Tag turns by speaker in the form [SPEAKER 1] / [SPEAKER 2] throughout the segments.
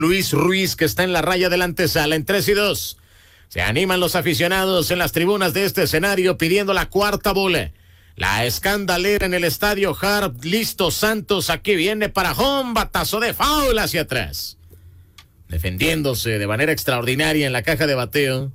[SPEAKER 1] Luis Ruiz, que está en la raya de la antesala en 3-2. Se animan los aficionados en las tribunas de este escenario pidiendo la cuarta bola. La escandalera en el estadio Hart. Listo Santos, aquí viene para home, batazo de foul hacia atrás. Defendiéndose de manera extraordinaria en la caja de bateo.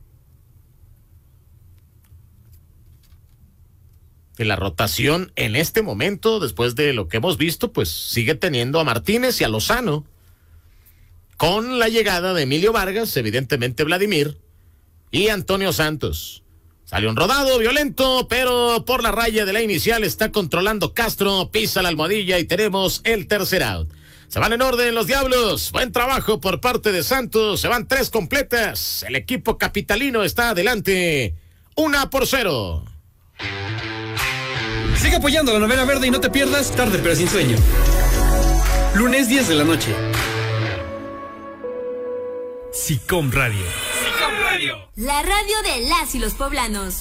[SPEAKER 1] Que la rotación en este momento, después de lo que hemos visto, pues sigue teniendo a Martínez y a Lozano. Con la llegada de Emilio Vargas, evidentemente Vladimir y Antonio Santos. Sale un rodado violento, pero por la raya de la inicial está controlando Castro, pisa la almohadilla y tenemos el tercer out. Se van en orden los Diablos, buen trabajo por parte de Santos, se van 3 completas, el equipo capitalino está adelante, 1-0.
[SPEAKER 2] Sigue apoyando la novena verde y no te pierdas Tarde pero sin sueño. Lunes 10 de la noche. SICOM Radio.
[SPEAKER 3] SICOM Radio. La radio de las y los poblanos.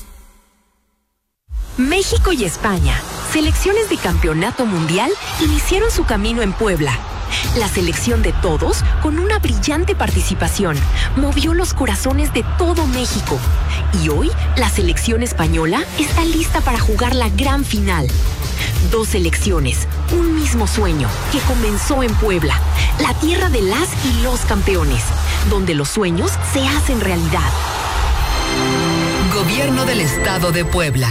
[SPEAKER 4] México y España, selecciones de campeonato mundial, iniciaron su camino en Puebla. La selección de todos, con una brillante participación, movió los corazones de todo México. Y hoy, la selección española está lista para jugar la gran final. 2 selecciones, un mismo sueño, que comenzó en Puebla, la tierra de las y los campeones, donde los sueños se hacen realidad.
[SPEAKER 5] Gobierno del Estado de Puebla.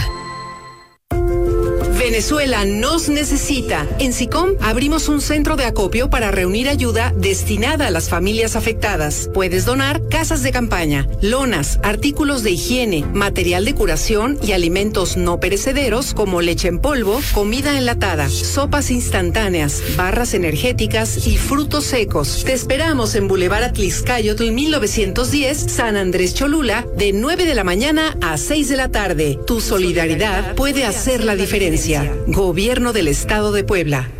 [SPEAKER 5] Venezuela nos necesita. En SICOM abrimos un centro de acopio para reunir ayuda destinada a las familias afectadas. Puedes donar casas de campaña, lonas, artículos de higiene, material de curación y alimentos no perecederos como leche en polvo, comida enlatada, sopas instantáneas, barras energéticas y frutos secos. Te esperamos en Boulevard Atlixcáyotl 1910, San Andrés Cholula, de 9 de la mañana a 6 de la tarde. Tu solidaridad puede hacer la diferencia. Gobierno del Estado de Puebla.